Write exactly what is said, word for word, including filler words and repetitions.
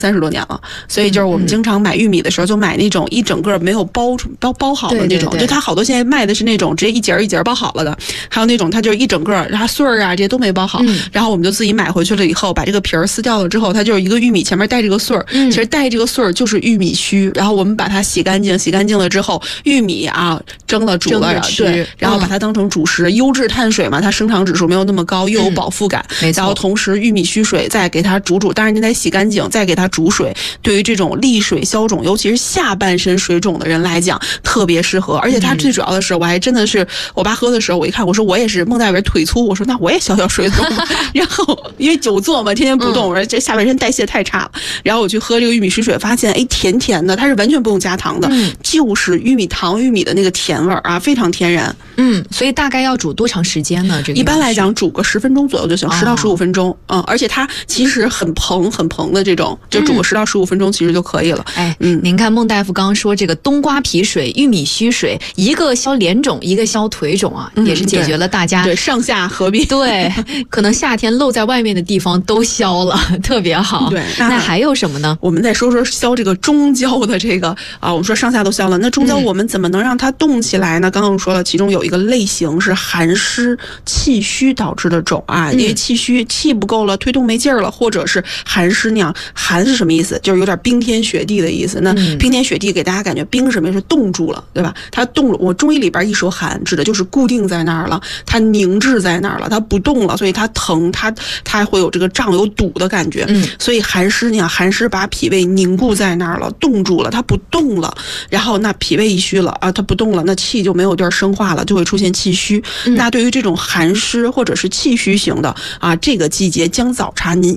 三十多年了，所以就是我们经常买玉米的时候，就买那种一整个没有包包包好的那种， 对对对， 就它好多现在卖的是那种直接一节一节包好了的，还有那种它就是一整个，它穗儿啊这些都没包好，嗯，然后我们就自己买回去了以后，把这个皮儿撕掉了之后，它就是一个玉米前面带这个穗儿，嗯，其实带这个穗儿就是玉米须，然后我们把它洗干净，洗干净了之后，玉米啊蒸了煮了，对，然后把它当成主食，嗯，优质碳水嘛，它升糖指数没有那么高，又有饱腹感，嗯，然后同时玉米须水再给它煮煮，当然你得洗干净，再给它煮水，对于这种利水消肿，尤其是下半身水肿的人来讲特别适合。而且它最主要的是，我还真的是我爸喝的时候，我一看，我说我也是，孟大夫腿粗，我说那我也消消水肿。然后因为久坐嘛，天天不动，我说这下半身代谢太差了。然后我去喝这个玉米须水，发现哎甜甜的，它是完全不用加糖的，嗯，就是玉米糖、玉米的那个甜味儿啊，非常天然。 嗯，所以大概要煮多长时间呢？这个一般来讲煮个十分钟左右就行，十到十五分钟。嗯，而且它其实很蓬很蓬的这种，就煮个十到十五分钟其实就可以了。 哎，嗯，您看孟大夫刚刚说这个冬瓜皮水、玉米须水，一个消脸肿，一个消腿肿啊，嗯，也是解决了大家对, 对上下合并。 对，可能夏天露在外面的地方都消了，特别好。 对， 那, 那还有什么呢？ 我们再说说消这个中焦的这个啊，我们说上下都消了，那中焦我们怎么能让它动起来呢？嗯，刚刚我说了，其中有一个类型是寒湿气虚导致的肿啊，因为气虚气不够了，推动没劲儿了，或者是寒湿那样。寒是什么意思？就是有点冰天雪地的意思。那冰天雪地给大家感觉冰是什么？是冻住了，对吧？它冻了。我中医里边一说寒，指的就是固定在那儿了，它凝滞在那儿了，它不动了，所以它疼，它它会有这个胀有堵的感觉。嗯，所以寒湿，你看寒湿把脾胃凝固在那儿了，冻住了，它不动了。然后那脾胃一虚了啊，它不动了，那气就没有地儿生化了，就会出现气虚。嗯，那对于这种寒湿或者是气虚型的啊，这个季节姜枣茶您